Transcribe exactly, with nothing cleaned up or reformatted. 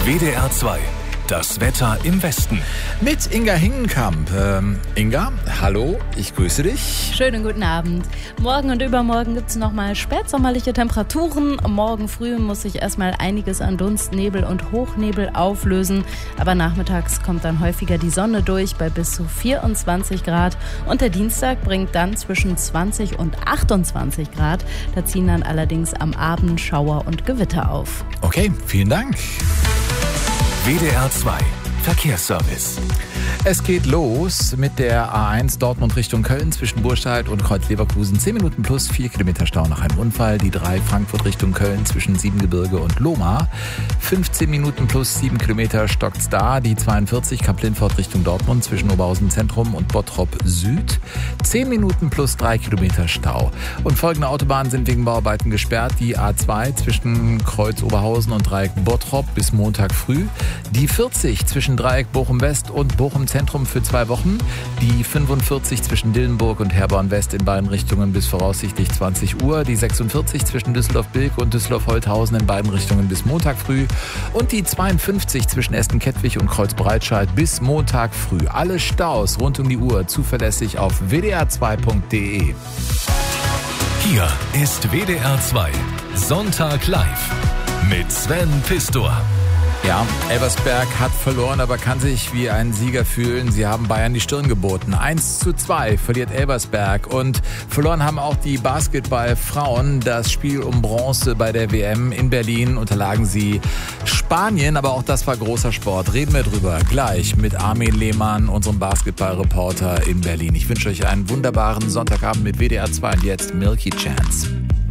W D R zwei. Das Wetter im Westen. Mit Inga Hingenkamp. Ähm, Inga, hallo, ich grüße dich. Schönen guten Abend. Morgen und übermorgen gibt es nochmal spätsommerliche Temperaturen. Morgen früh muss sich erstmal einiges an Dunst, Nebel und Hochnebel auflösen. Aber nachmittags kommt dann häufiger die Sonne durch bei bis zu vierundzwanzig Grad. Und der Dienstag bringt dann zwischen zwanzig und achtundzwanzig Grad. Da ziehen dann allerdings am Abend Schauer und Gewitter auf. Okay, vielen Dank. W D R zwei Verkehrsservice. Es geht los mit der A eins Dortmund Richtung Köln zwischen Burscheid und Kreuz-Leverkusen. zehn Minuten plus vier Kilometer Stau nach einem Unfall. Die drei Frankfurt Richtung Köln zwischen Siebengebirge und Lohmar. fünfzehn Minuten plus sieben Kilometer stockt's da. Die zweiundvierzig Kap-Lindfort Richtung Dortmund zwischen Oberhausen Zentrum und Bottrop Süd. zehn Minuten plus drei Kilometer Stau. Und folgende Autobahnen sind wegen Bauarbeiten gesperrt. Die A zwei zwischen Kreuz Oberhausen und Dreieck Bottrop bis Montag früh. Die vierzig zwischen Dreieck Bochum West und Bochum Zentrum für zwei Wochen. Die fünfundvierzig zwischen Dillenburg und Herborn West in beiden Richtungen bis voraussichtlich zwanzig Uhr. Die sechsundvierzig zwischen Düsseldorf-Bilk und Düsseldorf-Holthausen in beiden Richtungen bis Montag früh. Und die zweiundfünfzig zwischen Essen-Kettwig und Kreuz-Breitscheid bis Montag früh. Alle Staus rund um die Uhr zuverlässig auf w d r zwei punkt d e. Hier ist W D R zwei Sonntag live mit Sven Pistor. Ja, Elversberg hat verloren, aber kann sich wie ein Sieger fühlen. Sie haben Bayern die Stirn geboten. eins zu zwei verliert Elversberg. Und verloren haben auch die Basketballfrauen. Das Spiel um Bronze bei der W M in Berlin unterlagen sie Spanien. Aber auch das war großer Sport. Reden wir drüber gleich mit Armin Lehmann, unserem Basketballreporter in Berlin. Ich wünsche euch einen wunderbaren Sonntagabend mit W D R zwei und jetzt Milky Chance.